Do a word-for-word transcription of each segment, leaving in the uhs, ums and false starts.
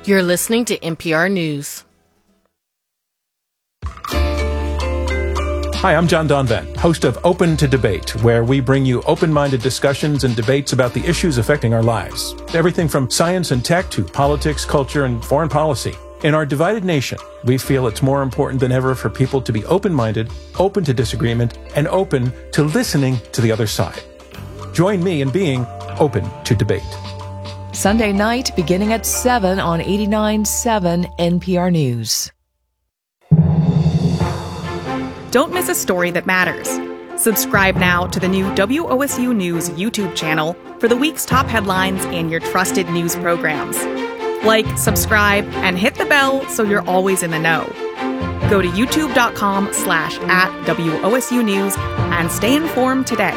You're listening to N P R News. Hi, I'm John Donvan, host of Open to Debate, where we bring you open-minded discussions and debates about the issues affecting our lives. Everything from science and tech to politics, culture, and foreign policy. In our divided nation, we feel it's more important than ever for people to be open-minded, open to disagreement, and open to listening to the other side. Join me in being open to debate. Sunday night, beginning at seven on eighty-nine point seven N P R News. Don't miss a story that matters. Subscribe now to the new W O S U News YouTube channel for the week's top headlines and your trusted news programs. Like, subscribe, and hit the bell so you're always in the know. Go to youtube.com slash at WOSU News and stay informed today.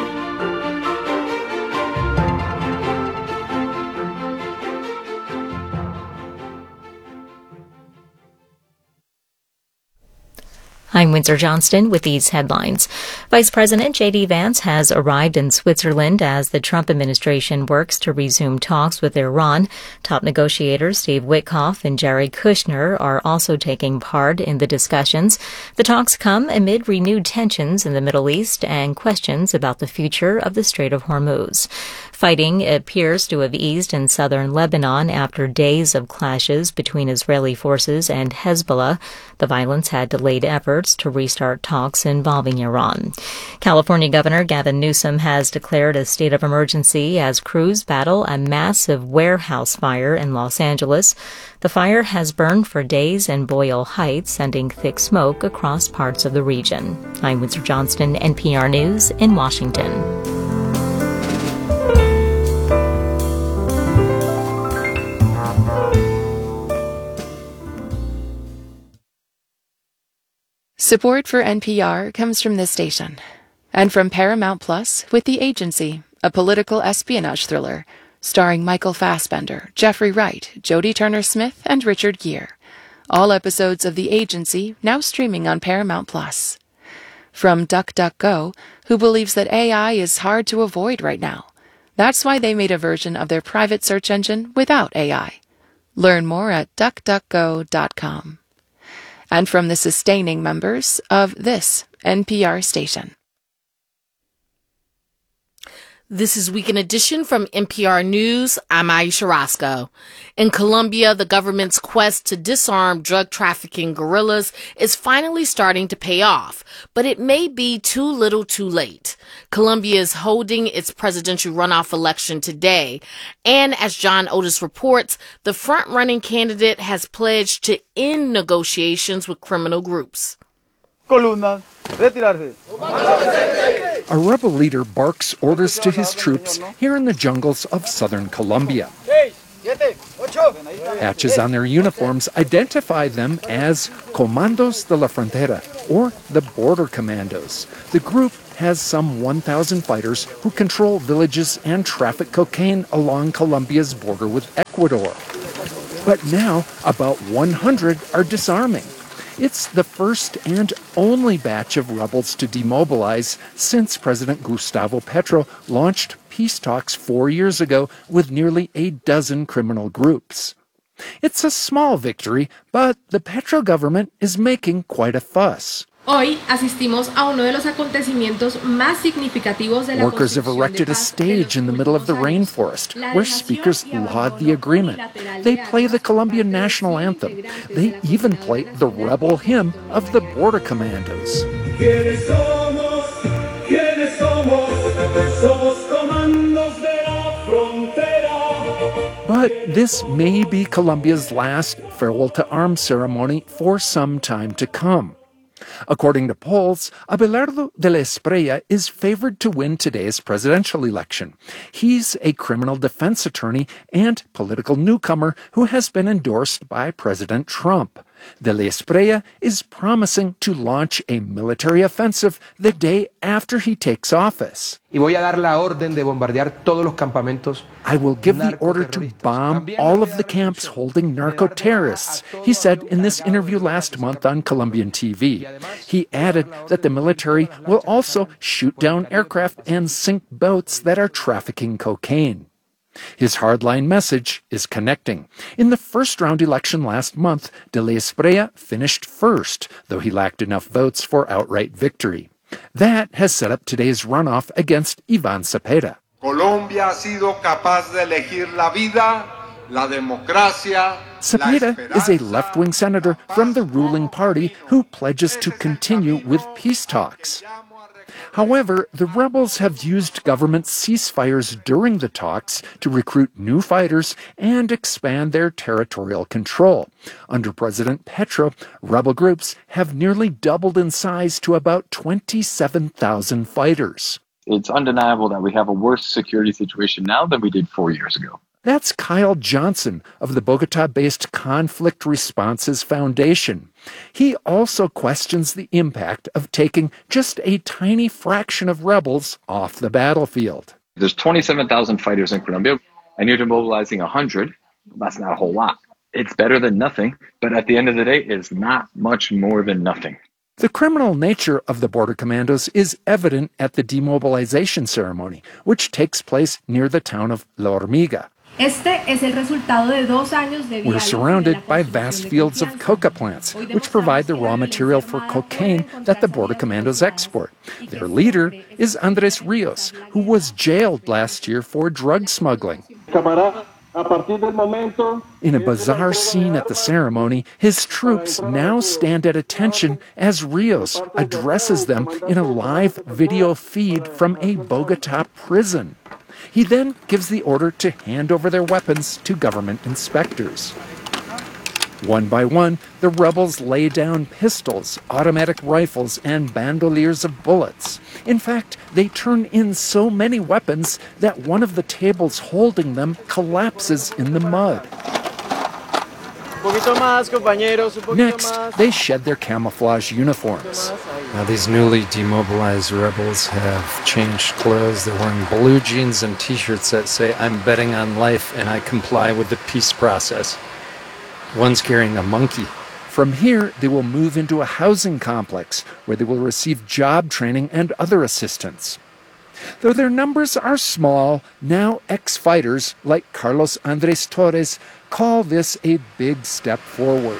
I'm Windsor Johnston with these headlines. Vice President J D. Vance has arrived in Switzerland as the Trump administration works to resume talks with Iran. Top negotiators Steve Witkoff and Jared Kushner are also taking part in the discussions. The talks come amid renewed tensions in the Middle East and questions about the future of the Strait of Hormuz. Fighting appears to have eased in southern Lebanon after days of clashes between Israeli forces and Hezbollah. The violence had delayed efforts to restart talks involving Iran. California Governor Gavin Newsom has declared a state of emergency as crews battle a massive warehouse fire in Los Angeles. The fire has burned for days in Boyle Heights, sending thick smoke across parts of the region. I'm Windsor Johnston, N P R News in Washington. Support for N P R comes from this station and from Paramount Plus with The Agency, a political espionage thriller starring Michael Fassbender, Jeffrey Wright, Jodie Turner-Smith, and Richard Gere. All episodes of The Agency now streaming on Paramount Plus. From DuckDuckGo, who believes that A I is hard to avoid right now. That's why they made a version of their private search engine without A I. Learn more at duck duck go dot com. And from the sustaining members of this N P R station. This is Weekend Edition from N P R News. I'm Aisha Roscoe. In Colombia, the government's quest to disarm drug trafficking guerrillas is finally starting to pay off, but it may be too little too late. Colombia is holding its presidential runoff election today, and as John Otis reports, the front-running candidate has pledged to end negotiations with criminal groups. Columna, retirarse. A rebel leader barks orders to his troops here in the jungles of southern Colombia. Patches on their uniforms identify them as Comandos de la Frontera, or the Border Commandos. The group has some one thousand fighters who control villages and traffic cocaine along Colombia's border with Ecuador. But now, about one hundred are disarming. It's the first and only batch of rebels to demobilize since President Gustavo Petro launched peace talks four years ago with nearly a dozen criminal groups. It's a small victory, but the Petro government is making quite a fuss. Hoy asistimos a uno de los acontecimientos más significativos de la Workers have erected a stage in the middle of the rainforest where speakers laud the agreement. They play the Colombian national anthem. They even play the rebel hymn of the Border Commandos. But this may be Colombia's last farewell to arms ceremony for some time to come. According to polls, Abelardo de la Espriella is favored to win today's presidential election. He's a criminal defense attorney and political newcomer who has been endorsed by President Trump. De la Espriella is promising to launch a military offensive the day after he takes office. Y voy a dar la orden de bombardear todos los campamentos. I will give the order to bomb all of the camps holding narco-terrorists, he said in this interview last month on Colombian T V. He added that the military will also shoot down aircraft and sink boats that are trafficking cocaine. His hardline message is connecting. In the first-round election last month, De la Espriella finished first, though he lacked enough votes for outright victory. That has set up today's runoff against Iván Cepeda. Colombia ha sido capaz de elegir la vida, la democracia. Cepeda is a left-wing senator from the ruling party who pledges to continue with peace talks. However, the rebels have used government ceasefires during the talks to recruit new fighters and expand their territorial control. Under President Petro, rebel groups have nearly doubled in size to about twenty-seven thousand fighters. It's undeniable that we have a worse security situation now than we did four years ago. That's Kyle Johnson of the Bogota-based Conflict Responses Foundation. He also questions the impact of taking just a tiny fraction of rebels off the battlefield. There's twenty-seven thousand fighters in Colombia, and you're mobilizing one hundred. That's not a whole lot. It's better than nothing, but at the end of the day, it's not much more than nothing. The criminal nature of the border commandos is evident at the demobilization ceremony, which takes place near the town of La Hormiga. We're surrounded by vast fields of coca plants, which provide the raw material for cocaine that the border commandos export. Their leader is Andres Rios, who was jailed last year for drug smuggling. In a bizarre scene at the ceremony, his troops now stand at attention as Rios addresses them in a live video feed from a Bogota prison. He then gives the order to hand over their weapons to government inspectors. One by one, the rebels lay down pistols, automatic rifles, and bandoliers of bullets. In fact, they turn in so many weapons that one of the tables holding them collapses in the mud. Next, they shed their camouflage uniforms. Now, these newly demobilized rebels have changed clothes. They're wearing blue jeans and t-shirts that say, "I'm betting on life and I comply with the peace process." One's carrying a monkey. From here, they will move into a housing complex where they will receive job training and other assistance. Though their numbers are small, now ex-fighters like Carlos Andres Torres call this a big step forward.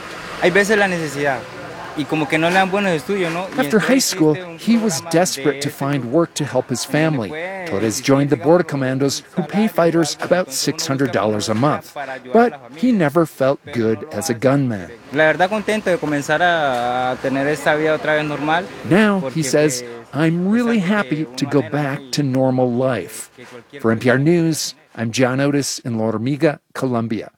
After high school, he was desperate to find work to help his family. Torres joined the border commandos, who pay fighters about six hundred dollars a month. But he never felt good as a gunman. Now, he says, "I'm really happy to go back to normal life." For N P R News, I'm John Otis in La Hormiga, Colombia.